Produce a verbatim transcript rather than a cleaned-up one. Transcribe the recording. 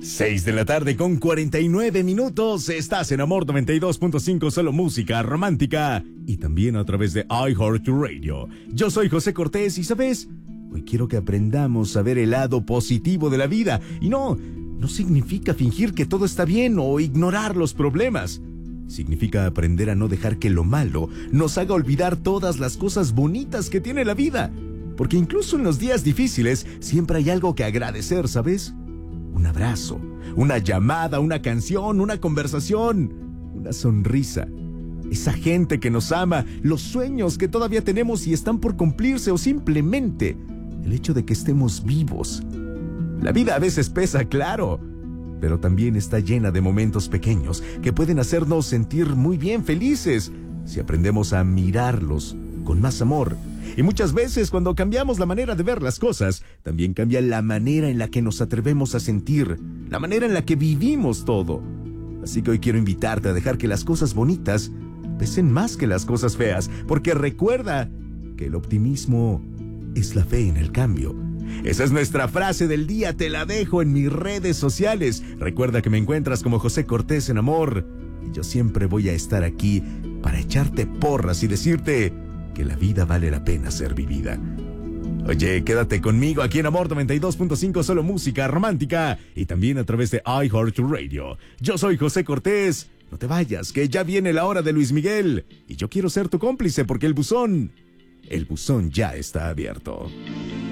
seis de la tarde con cuarenta y nueve minutos. Estás en Amor noventa y dos punto cinco, solo música romántica. Y también a través de iHeartRadio. Yo soy José Cortés y, ¿sabes? Hoy quiero que aprendamos a ver el lado positivo de la vida. Y no, no significa fingir que todo está bien o ignorar los problemas. Significa aprender a no dejar que lo malo nos haga olvidar todas las cosas bonitas que tiene la vida. Porque incluso en los días difíciles siempre hay algo que agradecer, ¿sabes? Un abrazo, una llamada, una canción, una conversación, una sonrisa. Esa gente que nos ama, los sueños que todavía tenemos y están por cumplirse, o simplemente el hecho de que estemos vivos. La vida a veces pesa, claro, pero también está llena de momentos pequeños que pueden hacernos sentir muy bien, felices, si aprendemos a mirarlos con más amor. Y muchas veces, cuando cambiamos la manera de ver las cosas, también cambia la manera en la que nos atrevemos a sentir, la manera en la que vivimos todo. Así que hoy quiero invitarte a dejar que las cosas bonitas pesen más que las cosas feas, porque recuerda que el optimismo es la fe en el cambio. Esa es nuestra frase del día, te la dejo en mis redes sociales. Recuerda que me encuentras como José Cortés en Amor, y yo siempre voy a estar aquí para echarte porras y decirte que la vida vale la pena ser vivida. Oye, quédate conmigo aquí en Amor noventa y dos punto cinco, solo música romántica, y también a través de iHeartRadio. Yo soy José Cortés. No te vayas, que ya viene la hora de Luis Miguel, y yo quiero ser tu cómplice porque el buzón, el buzón ya está abierto.